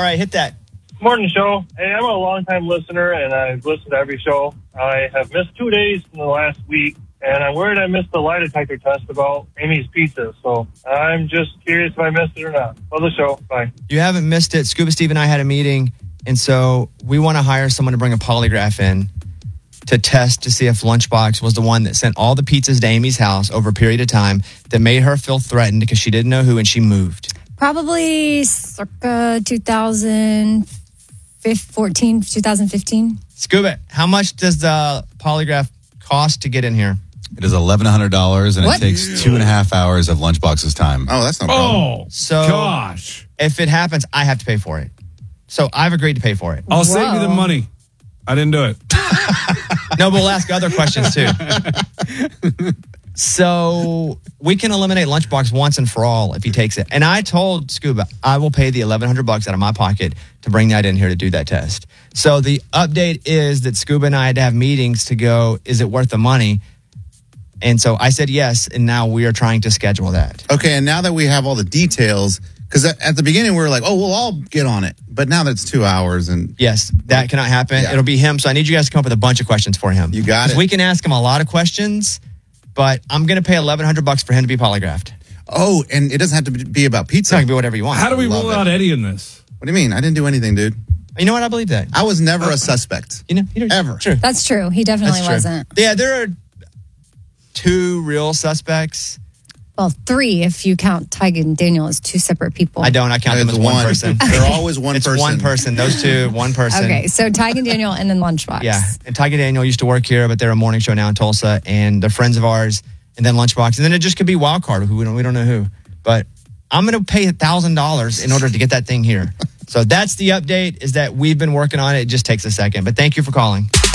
right, hit that. Morning show. Hey, I'm a long-time listener, and I've listened to every show. I have missed 2 days in the last week, and I'm worried I missed the lie detector test about Amy's Pizza. So I'm just curious if I missed it or not. Love the show. Bye. You haven't missed it. Scuba Steve and I had a meeting, and so we want to hire someone to bring a polygraph in to test to see if Lunchbox was the one that sent all the pizzas to Amy's house over a period of time that made her feel threatened because she didn't know who and she moved. Probably circa 2014, 2015. Scuba, how much does the polygraph cost to get in here? It is $1,100, and What? it takes 2.5 hours of Lunchbox's time. Oh, that's no problem. Oh, So gosh. if it happens, I have to pay for it. So I've agreed to pay for it. I'll save you the money. I didn't do it. No, but we'll ask other questions too. So we can eliminate Lunchbox once and for all if he takes it. And I told Scuba, I will pay the $1,100 out of my pocket to bring that in here to do that test. So the update is that Scuba and I had to have meetings to go, is it worth the money? And so I said yes, and now we are trying to schedule that. Okay, and now that we have all the details, because at the beginning we were like, oh, we'll all get on it. But now that's 2 hours. And Yes, that cannot happen. Yeah. It'll be him. So I need you guys to come up with a bunch of questions for him. You got it. We can ask him a lot of questions, but I'm going to pay $1,100 for him to be polygraphed. oh, and it doesn't have to be about It's pizza. not going to be whatever you want. How do we Love rule it. out Eddie in this? What do you mean? I didn't do anything, dude. You know what? I believe that. I was never a suspect. You know, Ever. Sure. That's true. He definitely That's true. wasn't. Yeah, there are 2 real suspects. Well, 3 if you count Tyga and Daniel as 2 separate people. I don't. I count them It's as one person. They're always one It's person. one person. Those 2, one person. Okay, so Tyga and Daniel and then Lunchbox. Yeah. And Tyga Daniel used to work here, but they're a morning show now in Tulsa, and they're friends of ours, and then Lunchbox. And then it just could be Wild Card, who we don't know who. But I'm going to pay $1,000 in order to get that thing here. So that's the update, is that we've been working on it. It just takes a second. But thank you for calling.